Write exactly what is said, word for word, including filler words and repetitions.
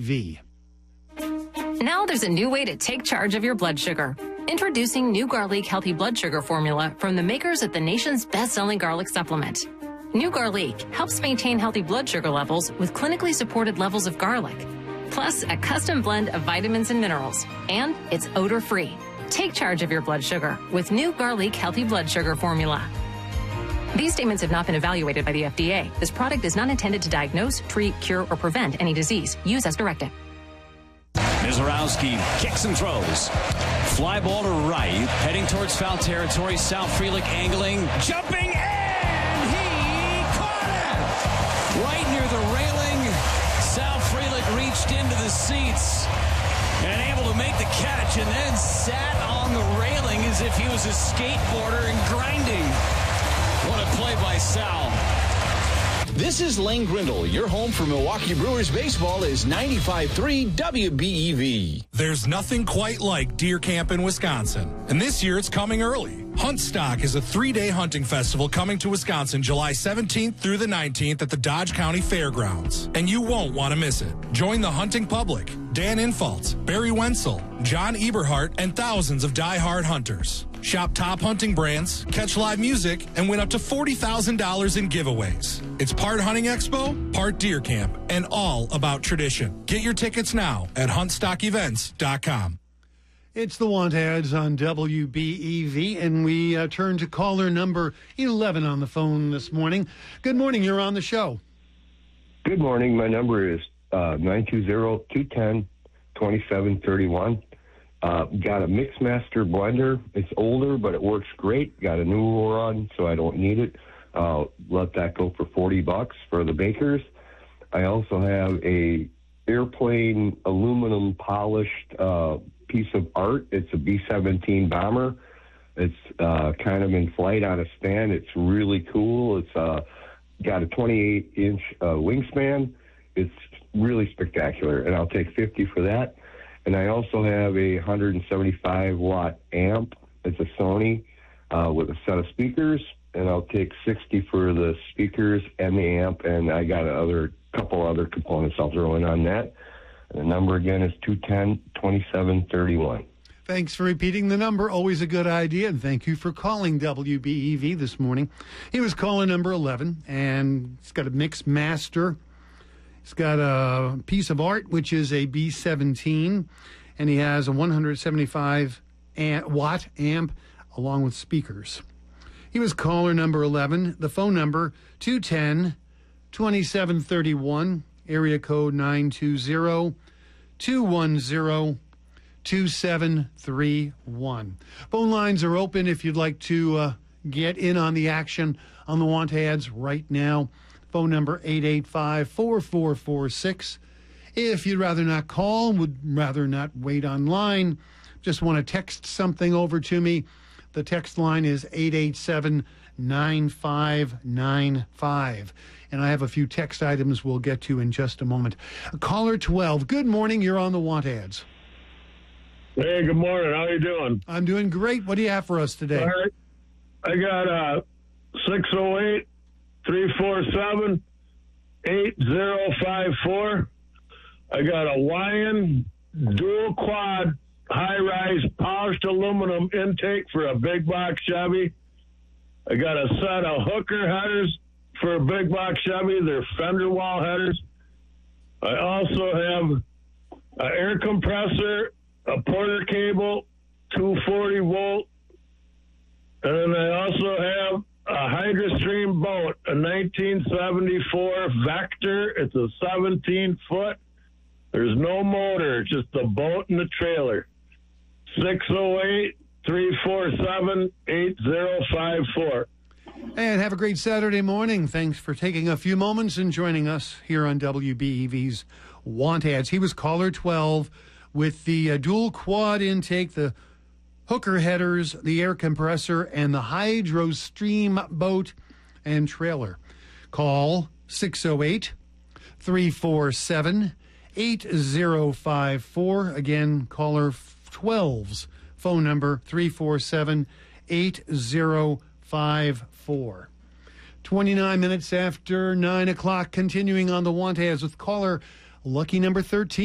V. Now there's a new way to take charge of your blood sugar. Introducing new Garlic Healthy Blood Sugar Formula from the makers of the nation's best-selling garlic supplement. New Garlic helps maintain healthy blood sugar levels with clinically supported levels of garlic, plus a custom blend of vitamins and minerals, and it's odor-free. Take charge of your blood sugar with new Garlic Healthy Blood Sugar Formula. These statements have not been evaluated by the F D A. This product is not intended to diagnose, treat, cure, or prevent any disease. Use as directed. Mizorowski kicks and throws. Fly ball to right, heading towards foul territory. Sal Frelick angling, jumping, and he caught it! Right near the railing, Sal Frelick reached into the seats and able to make the catch and then sat on the railing as if he was a skateboarder and grinding. What a play by Sal. This is Lane Grindle. Your home for Milwaukee Brewers baseball is ninety-five point three W B E V. There's nothing quite like deer camp in Wisconsin, and this year it's coming early. Huntstock is a three-day hunting festival coming to Wisconsin July seventeenth through the nineteenth at the Dodge County Fairgrounds, and you won't want to miss it. Join the hunting public, Dan Infalt, Barry Wenzel, John Eberhart, and thousands of die-hard hunters. Shop top hunting brands, catch live music, and win up to forty thousand dollars in giveaways. It's part hunting expo, part deer camp, and all about tradition. Get your tickets now at hunt stock events dot com. It's the Want Ads on W B E V, and we uh, turn to caller number eleven on the phone this morning. Good morning. You're on the show. Good morning. My number is uh, nine two zero, two one zero, two seven three one. Uh, got a Mixmaster blender. It's older, but it works great. Got a new run, so I don't need it. Uh, let that go for forty bucks for the bakers. I also have a airplane aluminum polished uh, piece of art. It's a B seventeen bomber. It's uh, kind of in flight on a stand. It's really cool. It's uh, got a twenty-eight inch uh, wingspan. It's really spectacular, and I'll take fifty for that. And I also have a one seventy-five watt amp. It's a Sony uh, with a set of speakers, and I'll take sixty for the speakers and the amp, and I got a couple other components I'll throw in on that. And the number again is two one zero, two seven three one. Thanks for repeating the number. Always a good idea, and thank you for calling W B E V this morning. He was calling number eleven, and he's got a Mixmaster. He's got a piece of art, which is a B seventeen, and he has a one seventy-five watt amp along with speakers. He was caller number eleven. The phone number, two one zero, two seven three one, area code nine two zero, two one zero, two seven three one. Phone lines are open if you'd like to uh, get in on the action on the Want Ads right now. Phone number eight eight five, four four four six. If you'd rather not call, would rather not wait online, just want to text something over to me, the text line is eight eight seven, nine five nine five. And I have a few text items we'll get to in just a moment. Caller twelve, good morning. You're on the Want Ads. Hey, good morning. How you doing? I'm doing great. What do you have for us today? All right. I got uh, six oh eight, three four seven, eight zero five four. I got a Wyand dual quad high-rise polished aluminum intake for a big box Chevy. I got a set of hooker headers for a big box Chevy. They're fender wall headers. I also have an air compressor, a Porter cable, two forty volt, and then I also have a HydroStream boat, a nineteen seventy-four Vector. It's a seventeen foot. There's no motor, just the boat and the trailer. six oh eight, three four seven, eight zero five four. And have a great Saturday morning. Thanks for taking a few moments and joining us here on W B E V's Want Ads. He was caller twelve with the uh, dual quad intake, the hooker headers, the air compressor, and the HydroStream boat and trailer. Call six oh eight, three four seven, eight zero five four. Again, caller twelve's phone number, three four seven, eight zero five four. twenty-nine minutes after nine o'clock, continuing on the Want Ads with caller lucky number thirteen.